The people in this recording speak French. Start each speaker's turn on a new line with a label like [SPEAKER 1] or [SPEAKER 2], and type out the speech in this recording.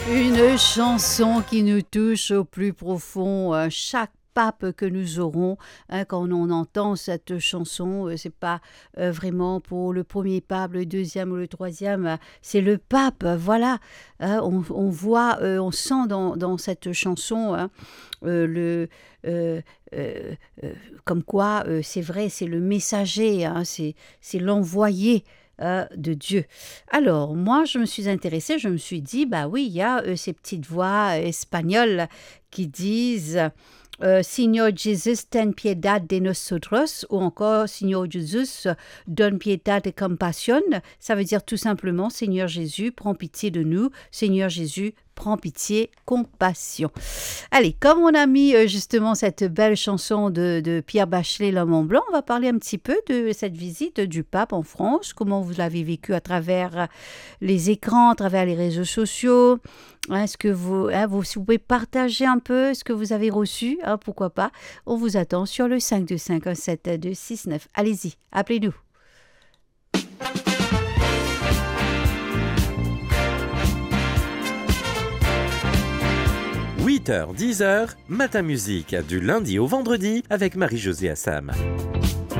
[SPEAKER 1] Une chanson qui nous touche au plus profond. Chaque pape que nous aurons, quand on entend cette chanson, c'est pas vraiment pour le premier pape, le deuxième ou le troisième, c'est le pape. Voilà. On voit, on sent dans cette chanson le euh, euh, comme quoi c'est vrai, c'est le messager, c'est l'envoyé de Dieu. Alors, moi, je me suis intéressée, je me suis dit, bah oui, il y a ces petites voix espagnoles qui disent Señor Jesus, ten piedad de nosotros, ou encore Señor Jesus, donne piedad et compassion. Ça veut dire tout simplement, Seigneur Jésus, prends pitié de nous. Seigneur Jésus, prends pitié, compassion. Allez, comme on a mis justement cette belle chanson de Pierre Bachelet, L'Homme en blanc, on va parler un petit peu de cette visite du pape en France, comment vous l'avez vécu à travers les écrans, à travers les réseaux sociaux. Est-ce que si vous pouvez partager un peu ce que vous avez reçu, pourquoi pas. On vous attend sur le 5251729. Allez-y, appelez-nous.
[SPEAKER 2] 8h, 10h, Matin Musique, du lundi au vendredi avec Marie-Josée Assam.